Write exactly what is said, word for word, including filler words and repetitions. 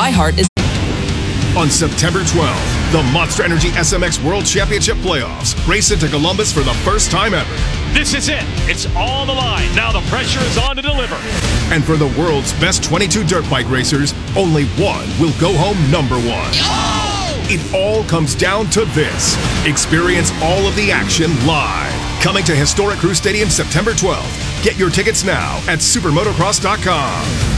iHeart is... On September twelfth, the Monster Energy S M X World Championship Playoffs race into Columbus for the first time ever. This is it. It's on the line. Now the pressure is on to deliver. And for the world's best twenty-two dirt bike racers, only one will go home number one. Oh! It all comes down to this. Experience all of the action live. Coming to historic Crew Stadium September twelfth. Get your tickets now at supermotocross dot com.